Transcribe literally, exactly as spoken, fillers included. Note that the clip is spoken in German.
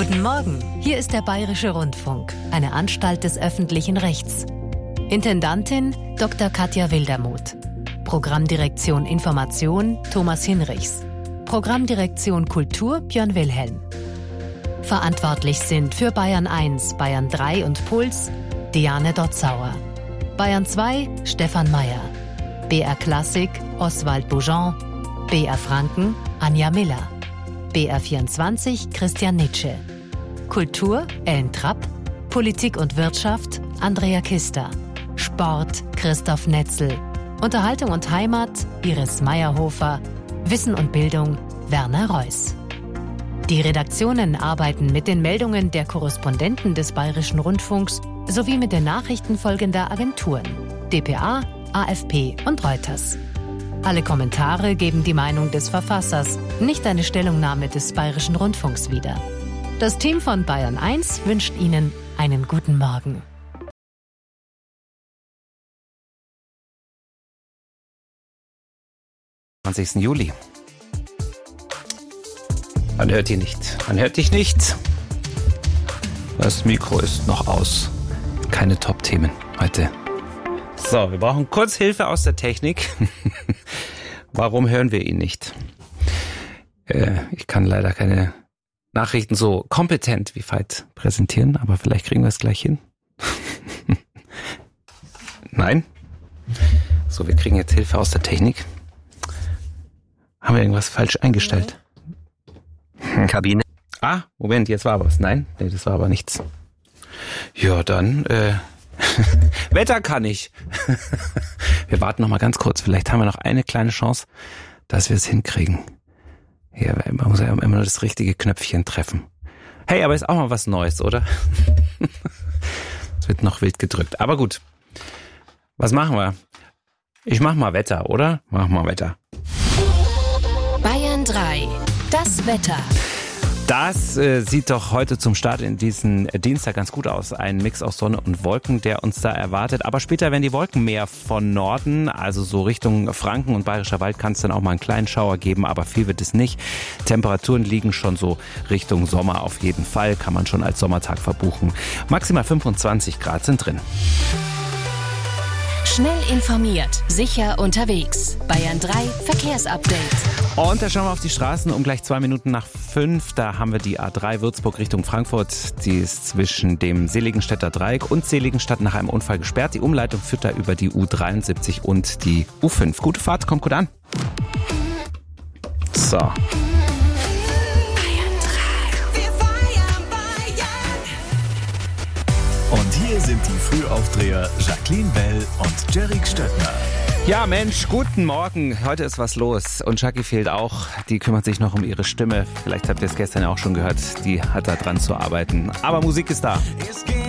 Guten Morgen, hier ist der Bayerische Rundfunk, eine Anstalt des öffentlichen Rechts. Intendantin Doktor Katja Wildermuth. Programmdirektion Information Thomas Hinrichs. Programmdirektion Kultur Björn Wilhelm. Verantwortlich sind für Bayern eins, Bayern drei und Puls Diane Dotzauer. Bayern zwei Stefan Mayer. B R Klassik Oswald Boujon. B R Franken Anja Miller. B R vierundzwanzig Christian Nitsche. Kultur Ellen Trapp. Politik und Wirtschaft Andrea Kister. Sport Christoph Netzel. Unterhaltung und Heimat Iris Meyerhofer. Wissen und Bildung Werner Reuss. Die Redaktionen arbeiten mit den Meldungen der Korrespondenten des Bayerischen Rundfunks sowie mit den Nachrichten folgender Agenturen: D P A, A F P und Reuters. Alle Kommentare geben die Meinung des Verfassers, nicht eine Stellungnahme des Bayerischen Rundfunks wider. Das Team von Bayern eins wünscht Ihnen einen guten Morgen. zwanzigsten Juli. Man hört dich nicht. Man hört dich nicht. Das Mikro ist noch aus. Keine Top-Themen heute. So, wir brauchen kurz Hilfe aus der Technik. Warum hören wir ihn nicht? Äh, ich kann leider keine Nachrichten so kompetent wie Veit präsentieren, aber vielleicht kriegen wir es gleich hin. Nein? So, wir kriegen jetzt Hilfe aus der Technik. Haben wir irgendwas falsch eingestellt? Kabine. Ah, Moment, jetzt war was. Nein, nee, das war aber nichts. Ja, dann, äh, Wetter kann ich. Wir warten noch mal ganz kurz. Vielleicht haben wir noch eine kleine Chance, dass wir es hinkriegen. Ja, man muss ja immer nur das richtige Knöpfchen treffen. Hey, aber ist auch mal was Neues, oder? Es wird noch wild gedrückt. Aber gut. Was machen wir? Ich mach mal Wetter, oder? Mach mal Wetter. Bayern drei. Das Wetter. Das äh, sieht doch heute zum Start in diesen äh, Dienstag ganz gut aus. Ein Mix aus Sonne und Wolken, der uns da erwartet. Aber später werden die Wolken mehr von Norden, also so Richtung Franken und Bayerischer Wald kann es dann auch mal einen kleinen Schauer geben, aber viel wird es nicht. Temperaturen liegen schon so Richtung Sommer auf jeden Fall, kann man schon als Sommertag verbuchen. Maximal fünfundzwanzig Grad sind drin. Schnell informiert, sicher unterwegs. Bayern drei Verkehrsupdate. Und da schauen wir auf die Straßen um gleich zwei Minuten nach fünf. Da haben wir die A drei Würzburg Richtung Frankfurt. Die ist zwischen dem Seligenstädter Dreieck und Seligenstadt nach einem Unfall gesperrt. Die Umleitung führt da über die U dreiundsiebzig und die U fünf. Gute Fahrt, kommt gut an. So. Und hier sind die Frühaufdreher Jacqueline Bell und Jerick Stöttner. Ja, Mensch, guten Morgen. Heute ist was los. Und Jackie fehlt auch. Die kümmert sich noch um ihre Stimme. Vielleicht habt ihr es gestern ja auch schon gehört. Die hat da dran zu arbeiten. Aber Musik ist da.